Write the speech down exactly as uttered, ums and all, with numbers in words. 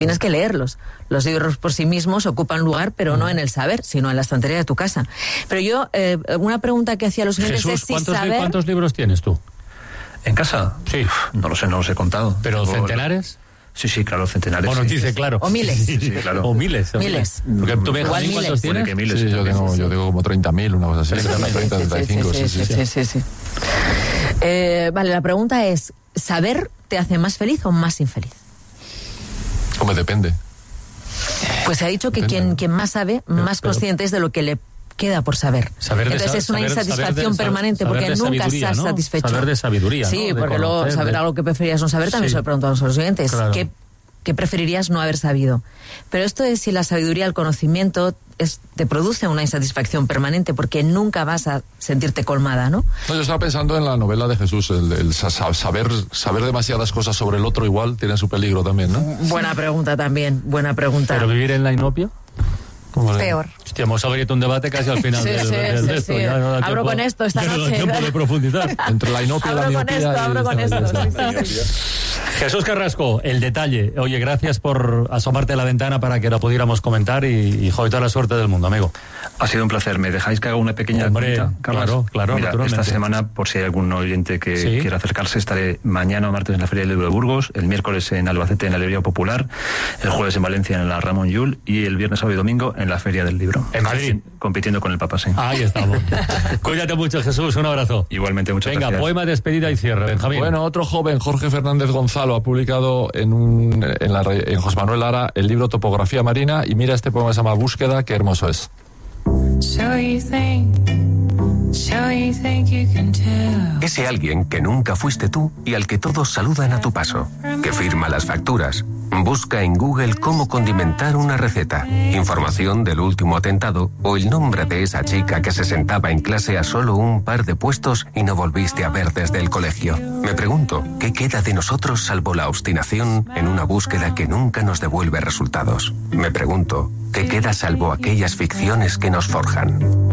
Tienes que leerlos. Los libros por sí mismos ocupan lugar, pero no en el saber, sino en la estantería de tu casa. Pero yo, eh, una pregunta que hacía a los oyentes Jesús, es si ¿cuántos, saber... ¿cuántos libros tienes tú? ¿En casa? Sí. No lo sé, no los he contado. ¿Pero Tengo- centenares? Sí, sí, claro, centenares. O nos sí. dice, claro. O miles. Sí, sí, claro. O miles. o Miles. Porque tú, Igual Benjamín, miles. ¿cuántos Pone tienes? que miles. Sí, yo tengo, yo tengo como treinta mil, una cosa así. treinta mil. treinta, treinta y cinco, sí, sí, sí. sí, sí, sí. Eh, vale, la pregunta es, ¿saber te hace más feliz o más infeliz? Hombre, depende. Pues se ha dicho que Depende, quien, ¿no? quien más sabe, Pero- más pero- consciente es de lo que le queda por saber. Saber de Entonces sa- es una saber- insatisfacción saber de- permanente saber porque de nunca sabiduría, estás ¿no? satisfecho. Saber de sabiduría, Sí, ¿no? De porque luego conocer, saber de- algo que preferías no saber también Sí. se lo preguntamos a los oyentes. Claro. ¿Qué, qué preferirías no haber sabido? Pero esto es si la sabiduría, el conocimiento, es, te produce una insatisfacción permanente porque nunca vas a sentirte colmada, ¿no? No, yo estaba pensando en la novela de Jesús, el, el sa- sa- saber, saber demasiadas cosas sobre el otro igual tiene su peligro también, ¿no? Buena pregunta también, buena pregunta. ¿Pero vivir en la inopia? ¿Cómo le- Peor. Hostia, hemos abierto un debate casi al final Sí, del, sí, del- sí, de esto. sí. Ya no da Abro tiempo- con esto esta ya no da noche. tiempo de profundizar. Entre la inopia y la Abro con miopía. esto, y- abro con esto. ya está. Sí, sí, sí. Jesús Carrasco, el detalle. Oye, gracias por asomarte a la ventana para que lo pudiéramos comentar y, y joder, toda la suerte del mundo, amigo. Ha sido un placer. ¿Me dejáis que haga una pequeña Hombre, cuenta, Carlas? claro, claro, Mira, naturalmente. esta semana, por si hay algún oyente que Sí. quiera acercarse, estaré mañana o martes en la Feria del Libro de Burgos, el miércoles en Albacete en la Librería Popular, el jueves en Valencia en la Ramón Llull y el viernes, sábado y domingo en la Feria del Libro. En Madrid. Compitiendo con el Papa, sí. Ahí estamos. Cuídate mucho, Jesús. Un abrazo. Igualmente, muchas Venga, gracias. poema, despedida y cierre, Benjamín. Bueno, otro joven, Jorge Fernández Gonzalo, ha publicado en, un, en, la, re- en José Manuel Lara el libro Topografía Marina y mira este poema que se llama Búsqueda, qué hermoso es. So you think, so you think you can tell. Ese alguien que nunca fuiste tú y al que todos saludan a tu paso, que firma las facturas. Busca en Google cómo condimentar una receta, información del último atentado o el nombre de esa chica que se sentaba en clase a solo un par de puestos y no volviste a ver desde el colegio. Me pregunto, ¿qué queda de nosotros salvo la obstinación en una búsqueda que nunca nos devuelve resultados? Me pregunto, ¿qué queda salvo aquellas ficciones que nos forjan?